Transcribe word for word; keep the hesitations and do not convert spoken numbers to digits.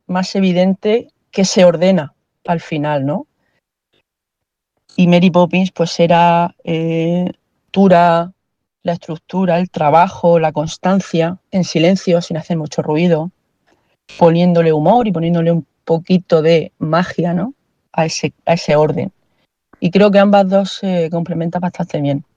más evidente que se ordena al final, ¿no? Y Mary Poppins pues era eh, dura, la estructura, el trabajo, la constancia, en silencio, sin hacer mucho ruido, poniéndole humor y poniéndole un poquito de magia, ¿no? A ese, a ese orden. Y creo que ambas dos se complementan bastante bien.